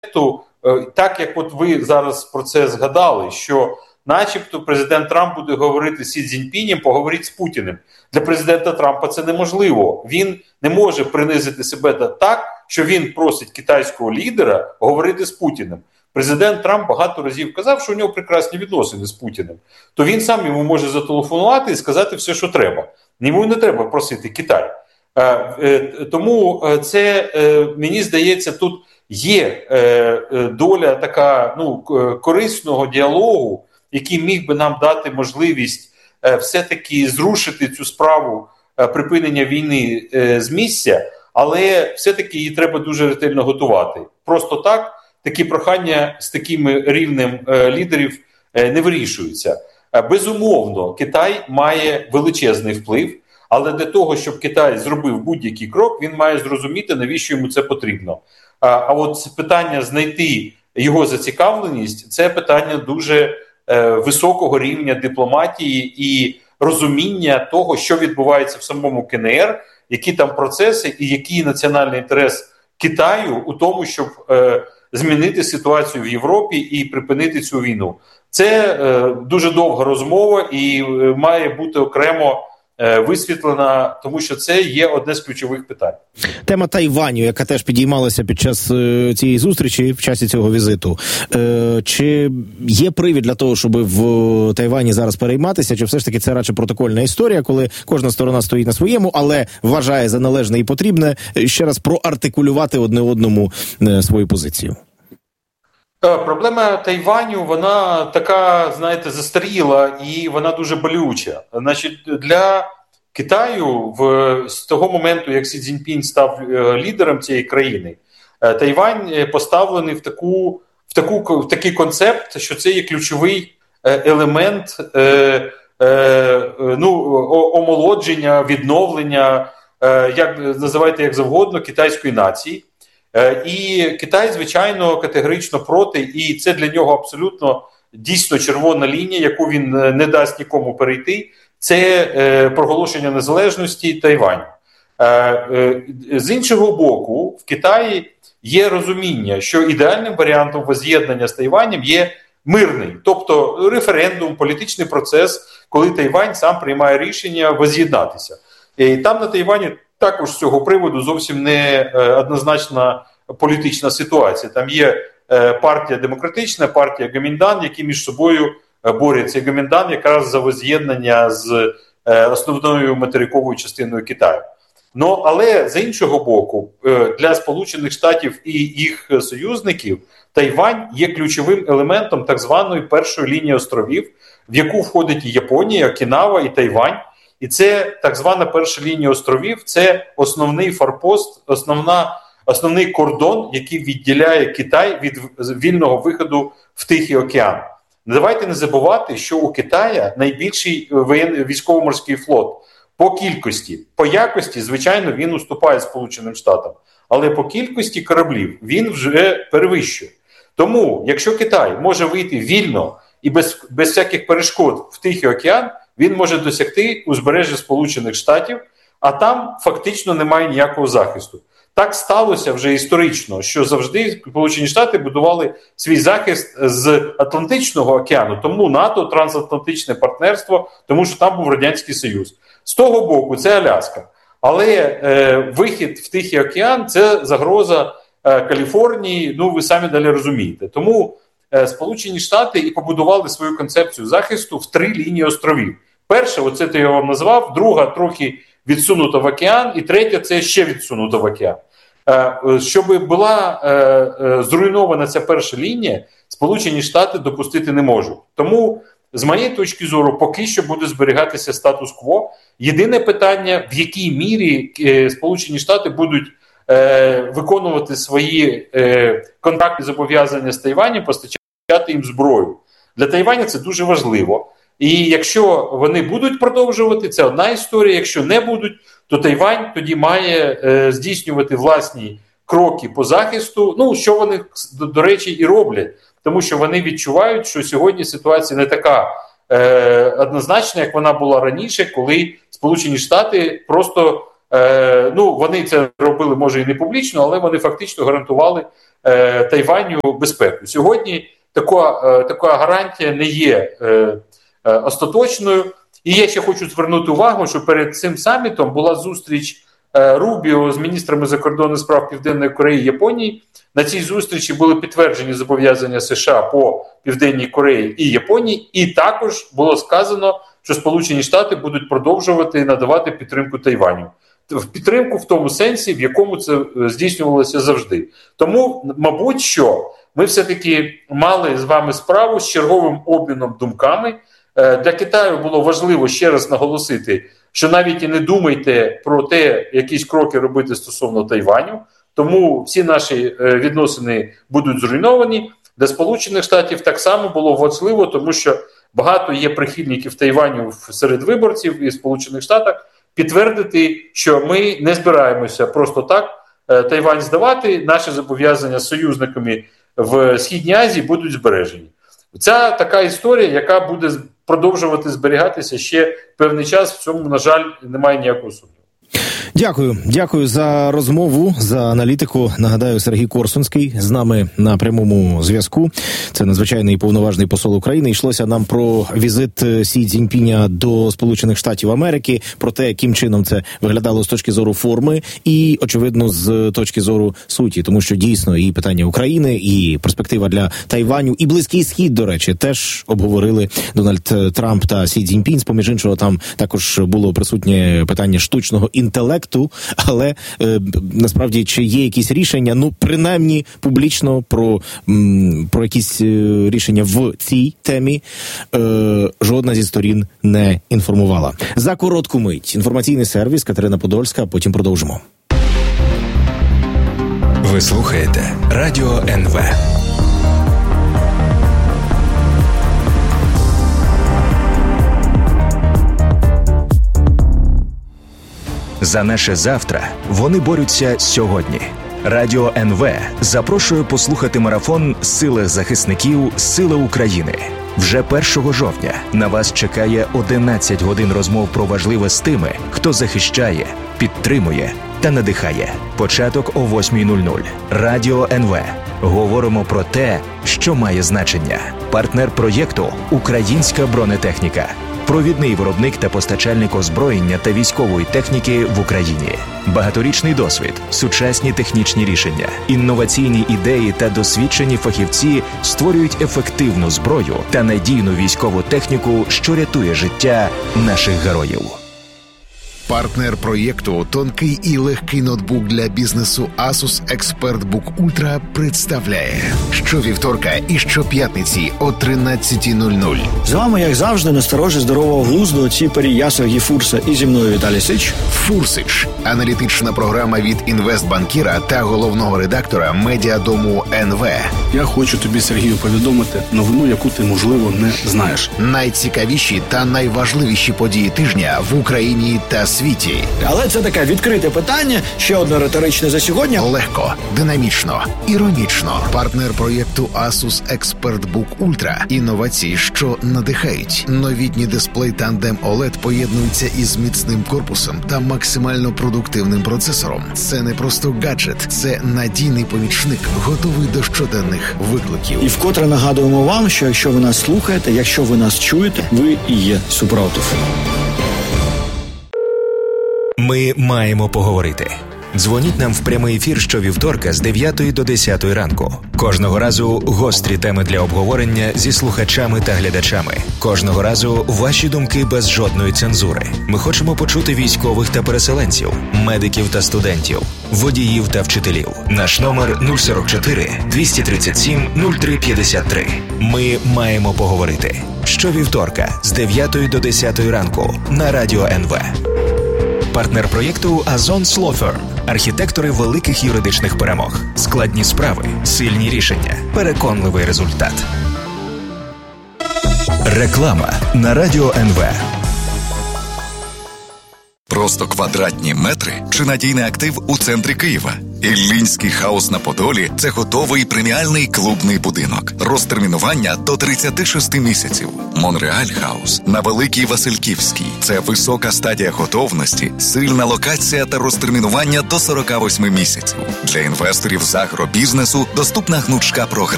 так як от ви зараз про це згадали, що начебто президент Трамп буде говорити з Сі Цзіньпінем, поговорити з Путіним. Для президента Трампа це неможливо. Він не може принизити себе так, що він просить китайського лідера говорити з Путіним. Президент Трамп багато разів казав, що у нього прекрасні відносини з Путіним. То він сам йому може зателефонувати і сказати все, що треба. Йому не треба просити Китай. Тому це, мені здається, тут є доля така корисного діалогу, який міг би нам дати можливість все-таки зрушити цю справу припинення війни з місця, але все-таки її треба дуже ретельно готувати. Просто так такі прохання з таким рівнем лідерів не вирішуються. Безумовно, Китай має величезний вплив, але для того, щоб Китай зробив будь-який крок, він має зрозуміти, навіщо йому це потрібно. А от питання знайти його зацікавленість – це питання дуже високого рівня дипломатії і розуміння того, що відбувається в самому КНР, які там процеси і який національний інтерес Китаю у тому, щоб змінити ситуацію в Європі і припинити цю війну. Це дуже довга розмова і має бути окремо висвітлена, тому що це є одне з ключових питань. Тема Тайваню, яка теж підіймалася під час цієї зустрічі, в часі цього візиту. Чи є привід для того, щоб в Тайвані зараз перейматися, чи все ж таки це радше протокольна історія, коли кожна сторона стоїть на своєму, але вважає за належне і потрібне ще раз проартикулювати одне одному свою позицію? Проблема Тайваню, вона така, знаєте, застаріла і вона дуже болюча. Значить, для Китаю з того моменту, як Сі Цзіньпінь став лідером цієї країни, Тайвань поставлений в такий концепт, що це є ключовий елемент омолодження, відновлення, як називайте як завгодно, китайської нації. І Китай, звичайно, категорично проти, і це для нього абсолютно дійсно червона лінія, яку він не дасть нікому перейти, це проголошення незалежності Тайваню. З іншого боку, в Китаї є розуміння, що ідеальним варіантом возз'єднання з Тайванем є мирний, тобто референдум, політичний процес, коли Тайвань сам приймає рішення возз'єднатися. І там на Тайвані також з цього приводу зовсім не однозначна політична ситуація. Там є партія демократична, партія Гоміндан, які між собою борються. Гоміндан якраз за возз'єднання з основною материковою частиною Китаю. Але з іншого боку, для Сполучених Штатів і їх союзників Тайвань є ключовим елементом так званої першої лінії островів, в яку входить і Японія, Окінава і Тайвань. І це так звана перша лінія островів, це основний форпост, основний кордон, який відділяє Китай від вільного виходу в Тихий океан. Давайте не забувати, що у Китая найбільший військово-морський флот по кількості. По якості, звичайно, він уступає Сполученим Штатам, але по кількості кораблів він вже перевищує. Тому, якщо Китай може вийти вільно і без всяких перешкод в Тихий океан, він може досягти узбережжя Сполучених Штатів, а там фактично немає ніякого захисту. Так сталося вже історично, що завжди Сполучені Штати будували свій захист з Атлантичного океану, тому НАТО, трансатлантичне партнерство, тому що там був Радянський Союз. З того боку це Аляска. Але вихід в Тихий океан – це загроза Каліфорнії, ви самі далі розумієте. Тому Сполучені Штати і побудували свою концепцію захисту в 3 лінії островів. Перша, оце я вам назвав, друга трохи відсунута в океан, і третя це ще відсунута в океан. Щоб була зруйнована ця перша лінія, Сполучені Штати допустити не можуть. Тому, з моєї точки зору, поки що буде зберігатися статус-кво. Єдине питання, в якій мірі Сполучені Штати будуть виконувати свої контрактні зобов'язання з Тайванем, постачати їм зброю. Для Тайваня це дуже важливо. І якщо вони будуть продовжувати, це одна історія. Якщо не будуть, то Тайвань тоді має здійснювати власні кроки по захисту, що вони, до речі, і роблять. Тому що вони відчувають, що сьогодні ситуація не така однозначна, як вона була раніше, коли Сполучені Штати просто вони це робили, може, і не публічно, але вони фактично гарантували Тайваню безпеку. Сьогодні така гарантія не є остаточною. І я ще хочу звернути увагу, що перед цим самітом була зустріч Рубіо з міністрами закордонних справ Південної Кореї і Японії. На цій зустрічі були підтверджені зобов'язання США по Південній Кореї і Японії, і також було сказано, що Сполучені Штати будуть продовжувати надавати підтримку Тайваню. Підтримку в тому сенсі, в якому це здійснювалося завжди. Тому, мабуть, що ми все-таки мали з вами справу з черговим обміном думками. Для Китаю було важливо ще раз наголосити, що навіть і не думайте про те, якісь кроки робити стосовно Тайваню, тому всі наші відносини будуть зруйновані. Для Сполучених Штатів так само було важливо, тому що багато є прихильників Тайваню серед виборців і в Сполучених Штатах, підтвердити, що ми не збираємося просто так Тайвань здавати, наші зобов'язання з союзниками в Східній Азії будуть збережені. Це така історія, яка буде продовжувати зберігатися ще певний час, в цьому, на жаль, немає ніякого сумніву. Дякую за розмову, за аналітику. Нагадаю, Сергій Корсунський з нами на прямому зв'язку. Це надзвичайний повноважний посол України. Йшлося нам про візит Сі Цзіньпіня до Сполучених Штатів Америки, про те, яким чином це виглядало з точки зору форми і, очевидно, з точки зору суті. Тому що дійсно і питання України, і перспектива для Тайваню, і Близький Схід, до речі, теж обговорили Дональд Трамп та Сі Цзіньпінь. З-поміж іншого, там також було присутнє питання штучного інтелекту, але насправді чи є якісь рішення, принаймні публічно про якісь рішення в цій темі жодна зі сторін не інформувала. За коротку мить інформаційний сервіс, Катерина Подольська, потім продовжимо. Ви слухаєте Радіо НВ. За наше завтра вони борються сьогодні. Радіо НВ запрошує послухати марафон «Сила захисників. Сила України». Вже 1 жовтня на вас чекає 11 годин розмов про важливе з тими, хто захищає, підтримує та надихає. Початок о 8:00. Радіо НВ. Говоримо про те, що має значення. Партнер проєкту «Українська бронетехніка». Провідний виробник та постачальник озброєння та військової техніки в Україні. Багаторічний досвід, сучасні технічні рішення, інноваційні ідеї та досвідчені фахівці створюють ефективну зброю та надійну військову техніку, що рятує життя наших героїв. Партнер проєкту «Тонкий і легкий ноутбук для бізнесу Asus ExpertBook Ultra» представляє щовівторка і щоп'ятниці о 13:00. З вами, як завжди, насторожі здорового глузду Ціпері, я Сергій Фурса і зі мною Віталій Сич. Фурсич – аналітична програма від інвестбанкіра та головного редактора медіадому НВ. Я хочу тобі, Сергію, повідомити новину, яку ти, можливо, не знаєш. Найцікавіші та найважливіші події тижня в Україні та світі. Але це таке відкрите питання, ще одне риторичне за сьогодні. Легко, динамічно, іронічно. Партнер проєкту Asus ExpertBook Ultra. Інновації, що надихають. Новітній дисплей Tandem OLED поєднується із міцним корпусом та максимально продуктивним процесором. Це не просто гаджет, це надійний помічник, готовий до щоденних викликів. І вкотре нагадуємо вам, що якщо ви нас слухаєте, якщо ви нас чуєте, ви і є супротив. Ми маємо поговорити. Дзвоніть нам в прямий ефір щовівторка з 9 до 10 ранку. Кожного разу гострі теми для обговорення зі слухачами та глядачами. Кожного разу ваші думки без жодної цензури. Ми хочемо почути військових та переселенців, медиків та студентів, водіїв та вчителів. Наш номер 044 237 0353. Ми маємо поговорити. Щовівторка з 9 до 10 ранку на Радіо НВ. Партнер проєкту Озон Law Firm. Архітектори великих юридичних перемог. Складні справи, сильні рішення, переконливий результат. Реклама на Радіо НВ. Просто квадратні метри чи надійний актив у центрі Києва? Іллінський хаус на Подолі – це готовий преміальний клубний будинок. Розтермінування до 36 місяців. Монреаль Хаус на Великій Васильківській. Це висока стадія готовності, сильна локація та розтермінування до 48 місяців. Для інвесторів з агробізнесу доступна гнучка програма.